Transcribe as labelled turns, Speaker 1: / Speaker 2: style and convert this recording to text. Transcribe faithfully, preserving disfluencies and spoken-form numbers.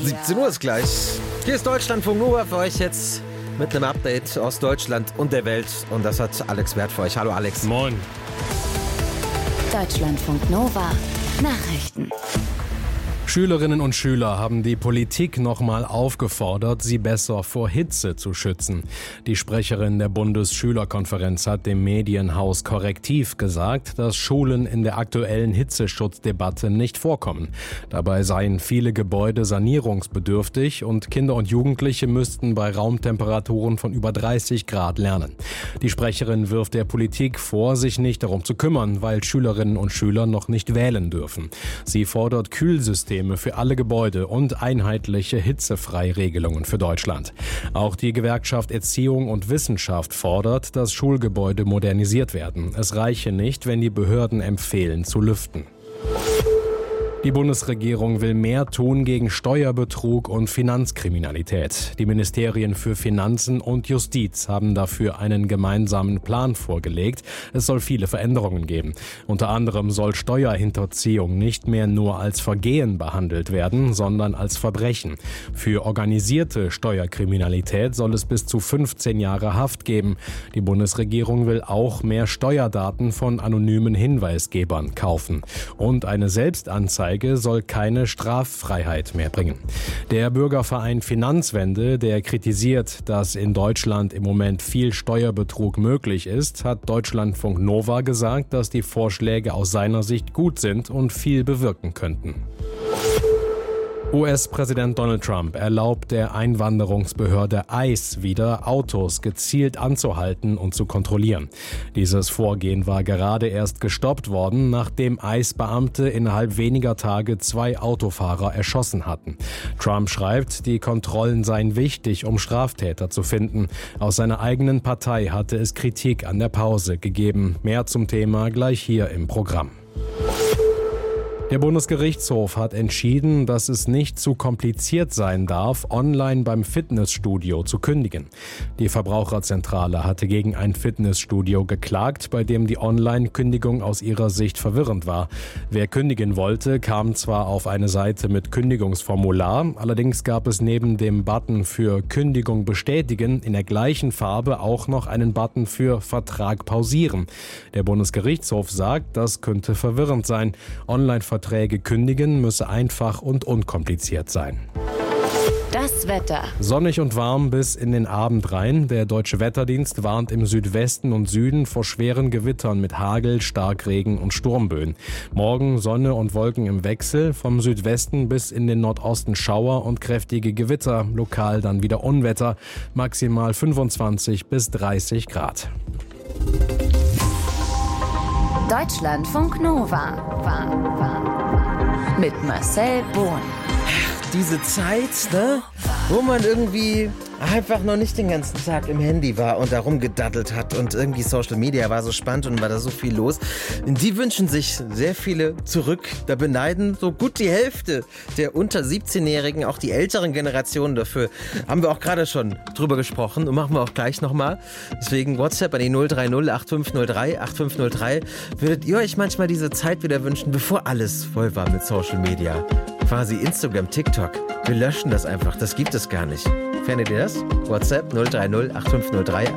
Speaker 1: siebzehn Uhr ist gleich. Hier ist Deutschlandfunk Nova für euch jetzt mit einem Update aus Deutschland und der Welt. Und das hat Alex Wert für euch. Hallo Alex.
Speaker 2: Moin.
Speaker 3: Deutschlandfunk Nova Nachrichten.
Speaker 2: Schülerinnen und Schüler haben die Politik nochmal aufgefordert, sie besser vor Hitze zu schützen. Die Sprecherin der Bundesschülerkonferenz hat dem Medienhaus Korrektiv gesagt, dass Schulen in der aktuellen Hitzeschutzdebatte nicht vorkommen. Dabei seien viele Gebäude sanierungsbedürftig und Kinder und Jugendliche müssten bei Raumtemperaturen von über dreißig Grad lernen. Die Sprecherin wirft der Politik vor, sich nicht darum zu kümmern, weil Schülerinnen und Schüler noch nicht wählen dürfen. Sie fordert Kühlsysteme für alle Gebäude und einheitliche Hitzefreiregelungen für Deutschland. Auch die Gewerkschaft Erziehung und Wissenschaft fordert, dass Schulgebäude modernisiert werden. Es reiche nicht, wenn die Behörden empfehlen, zu lüften. Die Bundesregierung will mehr tun gegen Steuerbetrug und Finanzkriminalität. Die Ministerien für Finanzen und Justiz haben dafür einen gemeinsamen Plan vorgelegt. Es soll viele Veränderungen geben. Unter anderem soll Steuerhinterziehung nicht mehr nur als Vergehen behandelt werden, sondern als Verbrechen. Für organisierte Steuerkriminalität soll es bis zu fünfzehn Jahre Haft geben. Die Bundesregierung will auch mehr Steuerdaten von anonymen Hinweisgebern kaufen. Und eine Selbstanzeige soll keine Straffreiheit mehr bringen. Der Bürgerverein Finanzwende, der kritisiert, dass in Deutschland im Moment viel Steuerbetrug möglich ist, hat Deutschlandfunk Nova gesagt, dass die Vorschläge aus seiner Sicht gut sind und viel bewirken könnten. U S-Präsident Donald Trump erlaubt der Einwanderungsbehörde ICE wieder, Autos gezielt anzuhalten und zu kontrollieren. Dieses Vorgehen war gerade erst gestoppt worden, nachdem ICE-Beamte innerhalb weniger Tage zwei Autofahrer erschossen hatten. Trump schreibt, die Kontrollen seien wichtig, um Straftäter zu finden. Aus seiner eigenen Partei hatte es Kritik an der Pause gegeben. Mehr zum Thema gleich hier im Programm. Der Bundesgerichtshof hat entschieden, dass es nicht zu kompliziert sein darf, online beim Fitnessstudio zu kündigen. Die Verbraucherzentrale hatte gegen ein Fitnessstudio geklagt, bei dem die Online-Kündigung aus ihrer Sicht verwirrend war. Wer kündigen wollte, kam zwar auf eine Seite mit Kündigungsformular, allerdings gab es neben dem Button für Kündigung bestätigen in der gleichen Farbe auch noch einen Button für Vertrag pausieren. Der Bundesgerichtshof sagt, das könnte verwirrend sein. Online Verträge kündigen müsse einfach und unkompliziert sein.
Speaker 3: Das Wetter.
Speaker 2: Sonnig und warm bis in den Abend rein. Der Deutsche Wetterdienst warnt im Südwesten und Süden vor schweren Gewittern mit Hagel, Starkregen und Sturmböen. Morgen Sonne und Wolken im Wechsel, vom Südwesten bis in den Nordosten Schauer und kräftige Gewitter, lokal dann wieder Unwetter, maximal fünfundzwanzig bis dreißig Grad.
Speaker 3: Deutschlandfunk Nova war, war mit Marcel Bohn.
Speaker 1: Diese Zeit, ne, wo man irgendwie einfach noch nicht den ganzen Tag im Handy war und da rumgedaddelt hat und irgendwie Social Media war so spannend und war da so viel los. Die wünschen sich sehr viele zurück. Da beneiden so gut die Hälfte der unter siebzehnjährigen, auch die älteren Generationen dafür. Haben wir auch gerade schon drüber gesprochen und machen wir auch gleich nochmal. Deswegen WhatsApp an die null drei null acht fünf null drei acht fünf null drei. Würdet ihr euch manchmal diese Zeit wieder wünschen, bevor alles voll war mit Social Media? Quasi Instagram, TikTok. Wir löschen das einfach. Das gibt es gar nicht. Findet ihr das? WhatsApp null drei null acht fünf null drei